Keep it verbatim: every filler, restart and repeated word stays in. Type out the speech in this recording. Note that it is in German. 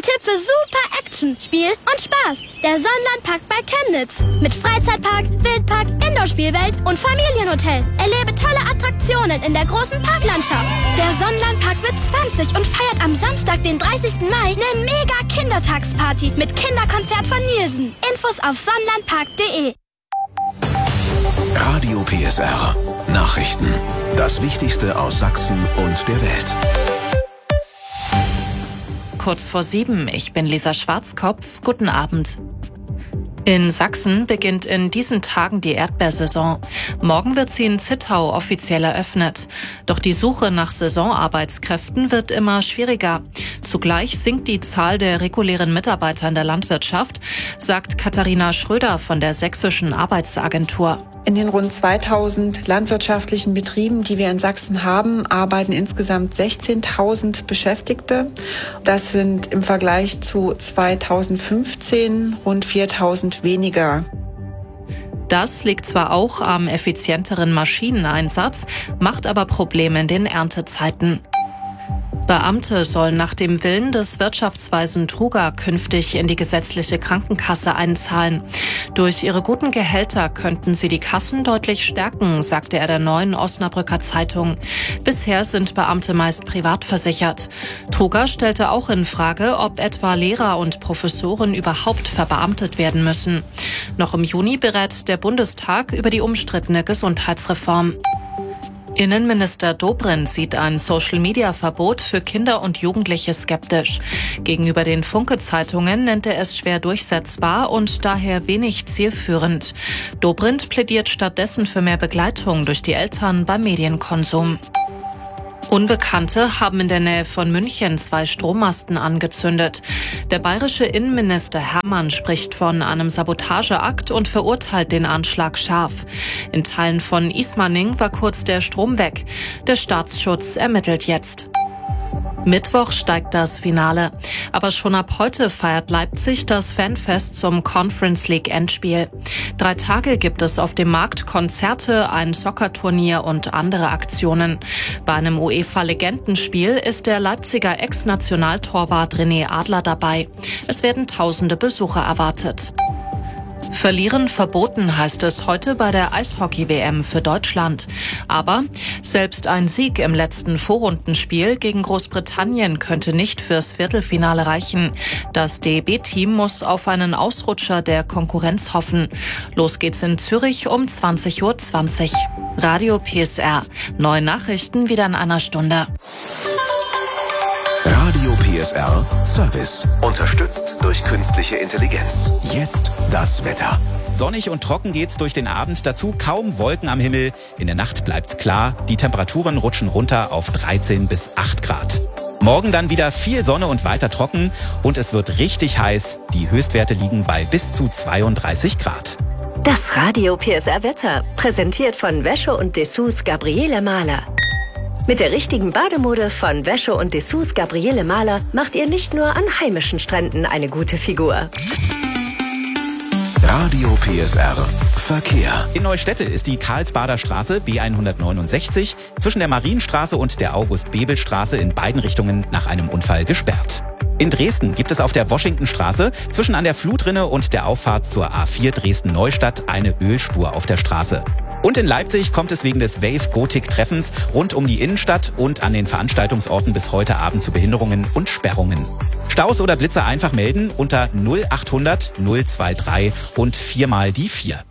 Ein Tipp für super Action, Spiel und Spaß. Der Sonnenlandpark bei Chemnitz. Mit Freizeitpark, Wildpark, Indoor-Spielwelt und Familienhotel. Erlebe tolle Attraktionen in der großen Parklandschaft. Der Sonnenlandpark wird zwanzig und feiert am Samstag, den dreißigsten Mai, eine Mega-Kindertagsparty mit Kinderkonzert von Nielsen. Infos auf sonnenlandpark punkt de. Radio P S R. Nachrichten. Das Wichtigste aus Sachsen und der Welt. Kurz vor sieben, ich bin Lisa Schwarzkopf. Guten Abend. In Sachsen beginnt in diesen Tagen die Erdbeersaison. Morgen wird sie in Zittau offiziell eröffnet. Doch die Suche nach Saisonarbeitskräften wird immer schwieriger. Zugleich sinkt die Zahl der regulären Mitarbeiter in der Landwirtschaft, sagt Katharina Schröder von der Sächsischen Arbeitsagentur. In den rund zweitausend landwirtschaftlichen Betrieben, die wir in Sachsen haben, arbeiten insgesamt sechzehntausend Beschäftigte. Das sind im Vergleich zu zweitausendfünfzehn rund viertausend weniger. Das liegt zwar auch am effizienteren Maschineneinsatz, macht aber Probleme in den Erntezeiten. Beamte sollen nach dem Willen des Wirtschaftsweisen Truger künftig in die gesetzliche Krankenkasse einzahlen. Durch ihre guten Gehälter könnten sie die Kassen deutlich stärken, sagte er der Neuen Osnabrücker Zeitung. Bisher sind Beamte meist privat versichert. Truger stellte auch in Frage, ob etwa Lehrer und Professoren überhaupt verbeamtet werden müssen. Noch im Juni berät der Bundestag über die umstrittene Gesundheitsreform. Innenminister Dobrindt sieht ein Social-Media-Verbot für Kinder und Jugendliche skeptisch. Gegenüber den Funke-Zeitungen nennt er es schwer durchsetzbar und daher wenig zielführend. Dobrindt plädiert stattdessen für mehr Begleitung durch die Eltern beim Medienkonsum. Unbekannte haben in der Nähe von München zwei Strommasten angezündet. Der bayerische Innenminister Hermann spricht von einem Sabotageakt und verurteilt den Anschlag scharf. In Teilen von Ismaning war kurz der Strom weg. Der Staatsschutz ermittelt jetzt. Mittwoch steigt das Finale. Aber schon ab heute feiert Leipzig das Fanfest zum Conference League Endspiel. Drei Tage gibt es auf dem Markt Konzerte, ein Soccerturnier und andere Aktionen. Bei einem UEFA-Legendenspiel ist der Leipziger Ex-Nationaltorwart René Adler dabei. Es werden tausende Besucher erwartet. Verlieren verboten, heißt es heute bei der Eishockey-W M für Deutschland. Aber selbst ein Sieg im letzten Vorrundenspiel gegen Großbritannien könnte nicht fürs Viertelfinale reichen. Das D E B-Team muss auf einen Ausrutscher der Konkurrenz hoffen. Los geht's in Zürich um zwanzig Uhr zwanzig. Radio P S R. Neue Nachrichten wieder in einer Stunde. Radio P S R Service. Unterstützt durch künstliche Intelligenz. Jetzt das Wetter. Sonnig und trocken geht's durch den Abend. Dazu kaum Wolken am Himmel. In der Nacht bleibt's klar. Die Temperaturen rutschen runter auf dreizehn bis acht Grad. Morgen dann wieder viel Sonne und weiter trocken. Und es wird richtig heiß. Die Höchstwerte liegen bei bis zu zweiunddreißig Grad. Das Radio P S R Wetter. Präsentiert von Wäsche und Dessous Gabriele Mahler. Mit der richtigen Bademode von Wäsche und Dessous Gabriele Mahler macht ihr nicht nur an heimischen Stränden eine gute Figur. Radio P S R Verkehr. In Neustädte ist die Karlsbader Straße B hundertneunundsechzig zwischen der Marienstraße und der August-Bebel-Straße in beiden Richtungen nach einem Unfall gesperrt. In Dresden gibt es auf der Washingtonstraße zwischen an der Flutrinne und der Auffahrt zur A vier Dresden-Neustadt eine Ölspur auf der Straße. Und in Leipzig kommt es wegen des Wave-Gotik-Treffens rund um die Innenstadt und an den Veranstaltungsorten bis heute Abend zu Behinderungen und Sperrungen. Staus oder Blitzer einfach melden unter null achthundert null drei drei und viermal die vier.